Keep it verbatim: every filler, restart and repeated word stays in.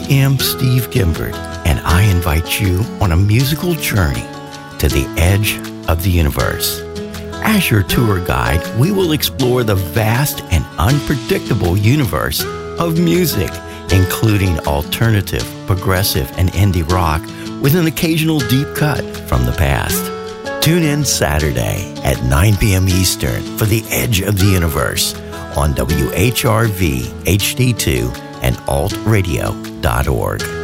am Steve Gimbert, and I invite you on a musical journey to the edge of the universe. As your tour guide, we will explore the vast and unpredictable universe of music, including alternative, progressive, and indie rock, with an occasional deep cut from the past. Tune in Saturday at nine p.m. Eastern for The Edge of the Universe on W H R V H D two and alt radio dot org.